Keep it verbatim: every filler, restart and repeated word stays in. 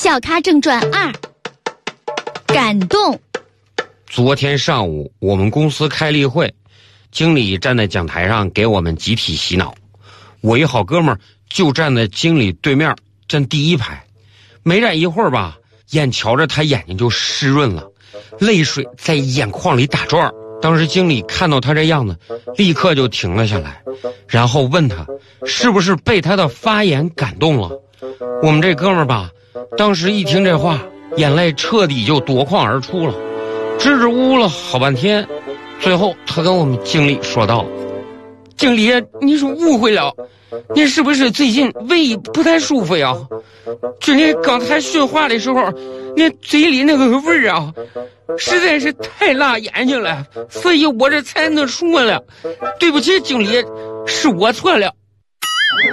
小咖正传二，感动。 昨天上午我们公司开例会，经理站在讲台上给我们集体洗脑。我一好哥们儿就站在经理对面，站第一排。没站一会儿吧，眼瞧着他眼睛就湿润了，泪水在眼眶里打转。当时经理看到他这样子，立刻就停了下来，然后问他是不是被他的发言感动了。我们这哥们儿吧，当时一听这话，眼泪彻底就夺眶而出了，支支吾吾了好半天。最后他跟我们经理说道：经理，你是误会了，你是不是最近胃不太舒服呀？就你刚才说话的时候，你嘴里那个味儿啊，实在是太辣眼睛了，所以我这才能说了。对不起经理，是我错了。